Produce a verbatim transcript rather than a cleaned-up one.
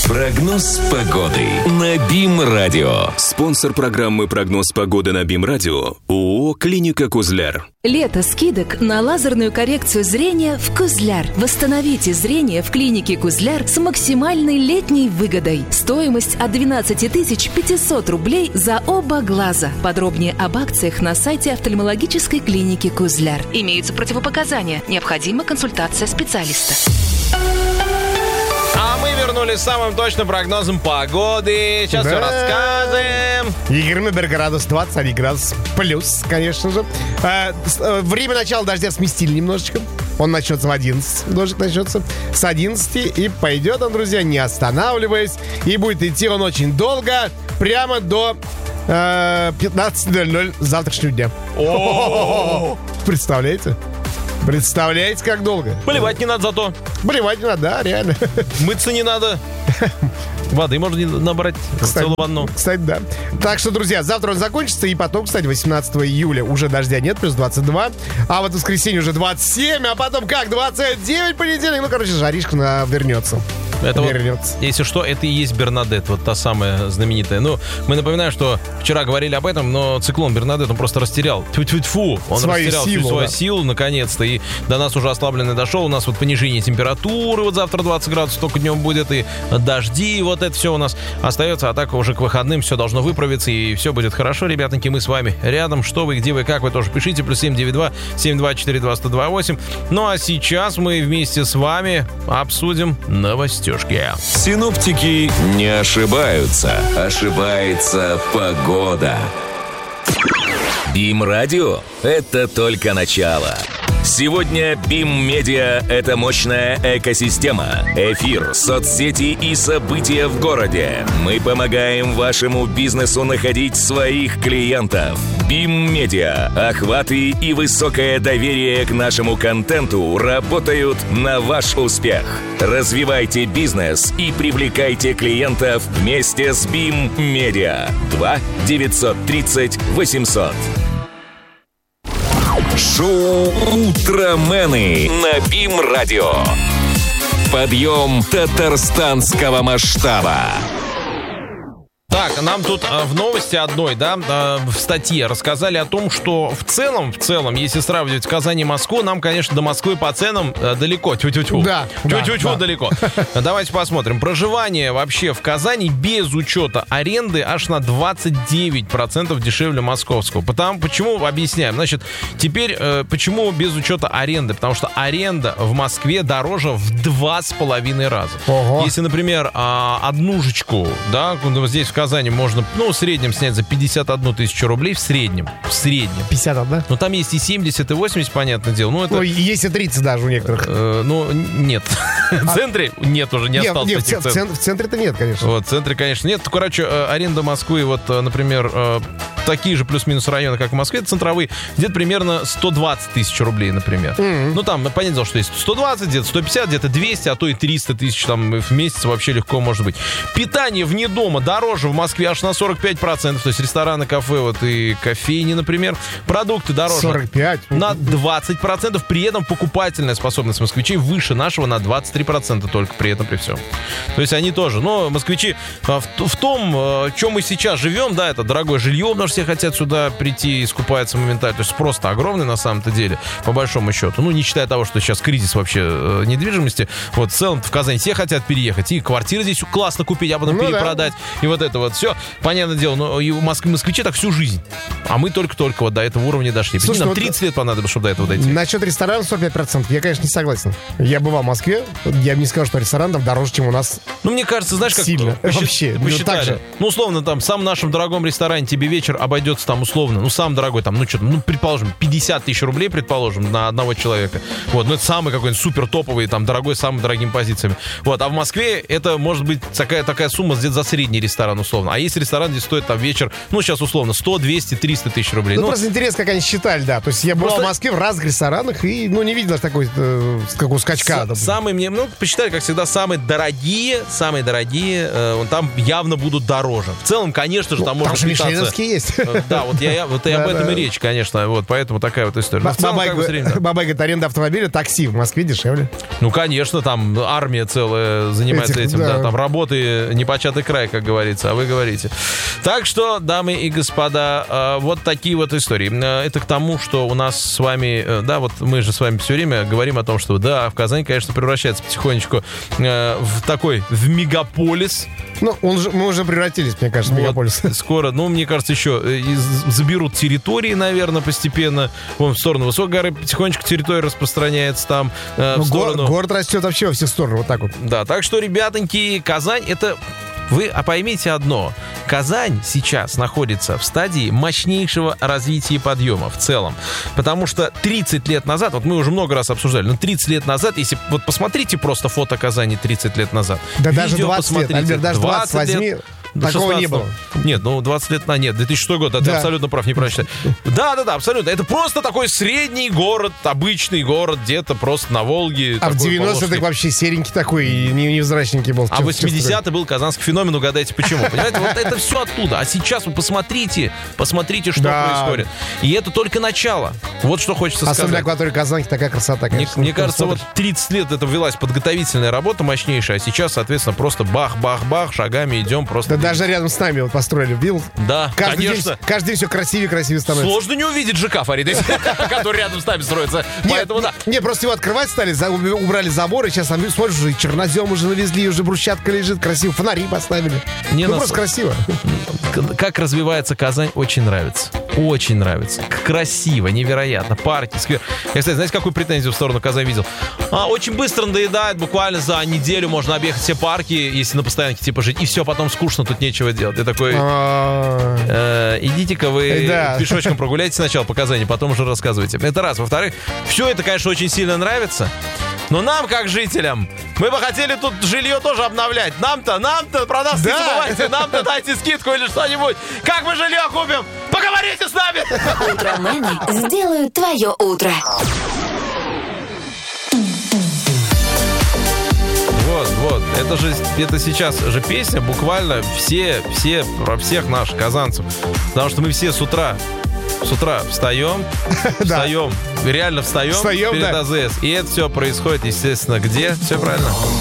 Прогноз погоды на БИМ-радио. Спонсор программы «Прогноз погоды» на БИМ-радио ООО «Клиника Кузляр». Лето скидок на лазерную коррекцию зрения в Кузляр. Восстановите зрение в клинике Кузляр с максимальной летней выгодой. Стоимость от двенадцать тысяч пятьсот рублей за оба глаза. Подробнее об акциях на сайте офтальмологической клиники Кузляр. Имеются противопоказания. Необходима консультация специалиста. А мы вернулись с самым точным прогнозом погоды. Сейчас Да. все рассказываем. Екатеринбург градус двадцать один градус плюс, конечно же. А, с- э, время начала дождя сместили немножечко. Он начнется в одиннадцать. Дождик начнется с одиннадцати. И пойдет он, друзья, не останавливаясь. И будет идти он очень долго. Прямо до э, пятнадцати ноль-ноль завтрашнего дня. О, Представляете? Представляете, как долго? поливать не надо зато. Блевать не надо, да, реально. Мыться не надо. Воды можно не набрать целую ванну. Кстати, да. Так что, друзья, завтра он закончится, и потом, кстати, восемнадцатого июля уже дождя нет, плюс двадцать два. А вот в воскресенье уже двадцать семь, а потом как? двадцать девять понедельник. Ну, короче, жаришка на... вернется. Это вот, Вернется. если что, это и есть Бернадетт, вот та самая знаменитая. Ну, мы напоминаем, что вчера говорили об этом, но циклон Бернадетт, он просто растерял. Тьфу-тьфу-тьфу. Он Свою растерял силу, всю свою да. силу, наконец-то. И до нас уже ослабленный дошел. У нас вот понижение температуры, вот завтра двадцать градусов только днем будет, и дожди, вот это все у нас остается. А так уже к выходным все должно выправиться, и все будет хорошо, ребятоньки. Мы с вами рядом. Что вы, где вы, как вы, тоже пишите. Плюс семь девять два семь два четыре два сто два восемь. Ну, а сейчас мы вместе с вами обсудим новостюшки. Синоптики не ошибаются. Ошибается погода. БИМ-радио – это только начало. Сегодня БИМ-медиа – это мощная экосистема. Эфир, соцсети и события в городе. Мы помогаем вашему бизнесу находить своих клиентов. БИМ-медиа, охваты и высокое доверие к нашему контенту работают на ваш успех. Развивайте бизнес и привлекайте клиентов вместе с БИМ-медиа. два девятьсот тридцать восемьсот. Шоу «Утромены» на БИМ-радио. Подъем татарстанского масштаба. Так, нам тут э, в новости одной, да, э, в статье рассказали о том, что в целом, в целом, если сравнивать Казань и Москву, нам, конечно, до Москвы по ценам э, далеко. Тьфу-тьфу-тьфу. Да, да, Тьфу-тьфу-тьфу, да. далеко. Давайте посмотрим. Проживание вообще в Казани без учета аренды аж на двадцать девять процентов дешевле московского. Потому, почему, объясняем. Значит, теперь, э, почему без учета аренды? Потому что аренда в Москве дороже в два с половиной раза. Ого. Если, например, а, однушечку, да, вот здесь в Казани можно, ну, в среднем снять за пятьдесят одну тысячу рублей, в среднем, в среднем. пятьдесят одна. Ну, там есть и семьдесят, и восемьдесят, понятное дело. Ну, это... Ну, есть и тридцать даже у некоторых. э, ну, нет. В центре нет уже, не Нет, осталось нет, в, таких ц- цен. в центре-то нет, конечно. Вот, в центре, конечно, нет. Короче, э, аренда Москвы, вот, э, например, э, такие же плюс-минус районы, как в Москве, центровые, где-то примерно сто двадцать тысяч рублей, например. Mm-hmm. Ну, там, понятное дело, что есть сто двадцать, где-то сто пятьдесят, где-то двести, а то и триста тысяч там в месяц вообще легко может быть. Питание вне дома дороже в Москве аж на сорок пять процентов, то есть рестораны, кафе, вот, и кофейни, например. Продукты дороже сорок пять. на двадцать процентов, при этом покупательная способность москвичей выше нашего на двадцать три процента только при этом, при всем. То есть они тоже, но москвичи а, в, в том, а, чем мы сейчас живем, да, это дорогое жилье, потому что все хотят сюда прийти и скупаться моментально, то есть спрос-то огромный на самом-то деле, по большому счету, ну, не считая того, что сейчас кризис вообще э, недвижимости, вот, в целом в Казань все хотят переехать, и квартиры здесь классно купить, а потом Ну, перепродать, и вот это вот все, понятное дело, но и у Москвы, москвичи так всю жизнь, а мы только-только вот до этого уровня дошли. Слушай, Нам вот тридцать лет понадобилось, чтобы до этого дойти. Насчет ресторана сорок пять процентов я, конечно, не согласен. Я бывал в Москве, я бы не сказал, что ресторан там дороже, чем у нас. Ну, мне кажется, знаешь, как... Сильно. посчит- Вообще, ну, посчитали. так же. Ну, условно, там, в самом нашем дорогом ресторане тебе вечер обойдется там, условно, ну, самый дорогой, там, ну, что-то, ну, предположим, пятьдесят тысяч рублей, предположим, на одного человека. Вот, ну, это самый какой-нибудь супер топовый, там, дорогой, с самыми дорогими позициями. Вот, а в Москве это может быть такая, такая сумма где-то за средний ресторан, условно. А есть ресторан, где стоит там вечер, ну, сейчас условно, сто, двести, триста тысяч рублей. Ну, Ну, просто интересно, как они считали, да. То есть я был Просто- в Москве в разных ресторанах и, ну, не видел даже такой, э, какого скачка. С- там. Самые мне, ну, посчитали, как всегда, самые дорогие, самые дорогие, э, вон там явно будут дороже. В целом, конечно же, там Потому можно что питаться. мишленовские есть. Э, Да, вот я, я- вот и об Да, этом да. и речь, конечно, вот поэтому такая вот история. Но в целом, Бабай как бы, говорит, средний, да. Бабай говорит, аренда автомобиля, такси в Москве дешевле. Ну, конечно, там армия целая занимается Этих, этим, да. да. Там работы непочатый край, как говорится, а вы говорите. Так что, дамы и господа, э, вот такие вот истории. Э, Это к тому, что у нас с вами, э, да, вот мы же с вами все время говорим о том, что, да, в Казань, конечно, превращается потихонечку э, в такой, в мегаполис. Ну, он же, мы уже превратились, мне кажется, в Вот, мегаполис. скоро, ну, мне кажется, еще э, из- заберут территории, наверное, постепенно. Вон в сторону Высокой горы потихонечку территория распространяется там. э, Ну, в го- сторону... город растет вообще во все стороны, вот так вот. Да, так что, ребятоньки, Казань это... Вы а поймите одно. Казань сейчас находится в стадии мощнейшего развития и подъема в целом. Потому что тридцать лет назад, вот мы уже много раз обсуждали, но тридцать лет назад, если вот посмотрите просто фото Казани тридцать лет назад. Да даже видео двадцать лет, посмотрите, Альберт, даже двадцать возьми, до такого не шестнадцатого. было. Нет, ну двадцать лет, а нет, две тысячи шестой год, да, ты Да. абсолютно прав, не прочитал. Да, да, да, абсолютно. Это просто такой средний город, обычный город, где-то просто на Волге. А в такой девяностые полосный. так вообще серенький такой, и не- невзрачненький был. А в восьмидесятые был казанский феномен, угадайте почему. Понимаете, вот это все оттуда. А сейчас вы посмотрите, посмотрите, что Да. происходит. И это только начало. Вот что хочется Особенно сказать. акватория Казанки, такая красота, Мне, конечно. мне кажется, вот Смотришь. тридцать лет это велась подготовительная работа мощнейшая, а сейчас, соответственно, просто бах-бах-бах, шагами идем просто. Да даже рядом с нами вот построили, видел? Да, Каждый конечно. день, каждый день все красивее, красивее становится. Сложно не увидеть ЖК, Фарид, если- который рядом с нами строится. Нет, Поэтому да. не, просто его открывать стали, за- убрали заборы, сейчас там, смотришь, уже и чернозем уже навезли, уже брусчатка лежит, красиво, фонари поставили. Не ну, нас- просто красиво. К- Как развивается Казань, очень нравится. Очень нравится. К- Красиво, невероятно. Парки, сквер. Я, кстати, знаете, какую претензию в сторону Казани видел? А, очень быстро надоедает, буквально за неделю можно объехать все парки, если на постоянке типа жить, и все, потом скучно, тут нечего делать. Я такой... А, Э, идите-ка вы Да. пешочком прогуляйтесь сначала по Казани, потом уже рассказывайте. Это раз. Во-вторых, все это, конечно, очень сильно нравится. Но нам, как жителям, мы бы хотели тут жилье тоже обновлять. Нам-то, нам-то, про нас не Да. забывайте, нам-то дайте скидку или что-нибудь. Как мы жилье купим? Поговорите с нами! Утромани сделают твое утро. Вот, вот, это же, это сейчас же песня буквально все, все, про всех наших казанцев. Потому что мы все с утра, с утра встаем, Да. встаем, реально встаем, Встаем, перед да. АЗС. И это все происходит, естественно, где? Все правильно?